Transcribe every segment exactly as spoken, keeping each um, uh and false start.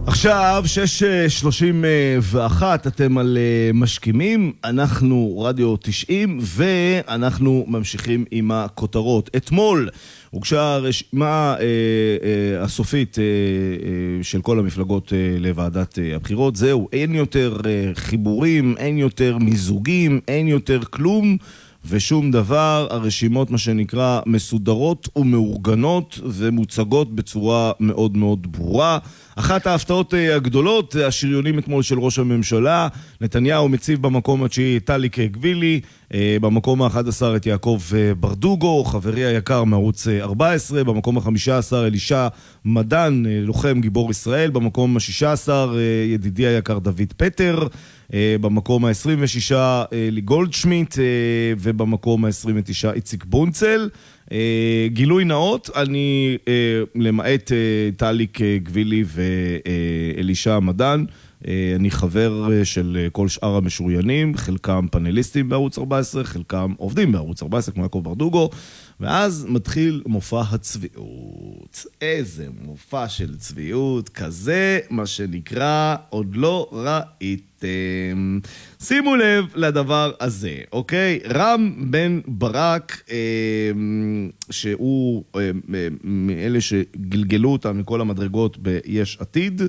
עכשיו, שש שלושים ואחת, אתם על משכימים, אנחנו רדיו תשעים, ואנחנו ממשיכים עם הכותרות. אתמול הוגשה הרשימה אה, אה, הסופית אה, אה, של כל המפלגות אה, לוועדת אה, הבחירות. זהו, אין יותר אה, חיבורים, אין יותר מיזוגים, אין יותר כלום ושום דבר. הרשימות, מה שנקרא, מסודרות ומאורגנות ומוצגות בצורה מאוד מאוד ברורה. אחת ההפתעות הגדולות, השריונים אתמול של ראש הממשלה, נתניהו מציב במקום התשיעי את טליק גבילי, במקום ה-אחד עשר את יעקב ברדוגו, חברי היקר מערוץ ארבע עשרה, במקום ה-חמישה עשר אלישע מדן, לוחם גיבור ישראל, במקום ה-שישה עשר ידידי היקר דוד פטר, במקום ה-עשרים ושש לי גולדשמיט, ובמקום ה-עשרים ותשע איציק בונצל. גילוי נאות, אני למעט טליק גבילי ואלישע מדן, אני חבר של כל שאר המשוריינים, חלקם פאנליסטים בערוץ ארבע עשרה, חלקם עובדים בערוץ ארבע עשרה כמו יעקב ברדוגו, ואז מתחיל מופע הצביעות. איזה מופע של צביעות, כזה מה שנקרא עוד לא ראיתם. שימו לב לדבר הזה, אוקיי? רם בן ברק, אה, שהוא אה, מאלה שגלגלו אותם מכל המדרגות ביש עתיד,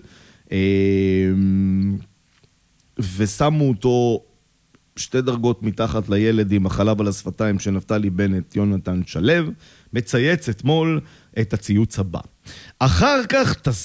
ושמו אותו שתי דרגות מתחת לילד עם החלב על השפתיים של נפתלי בנט, יונתן שלו, מצייץ אתמול את הציוץ הבא. אחר כך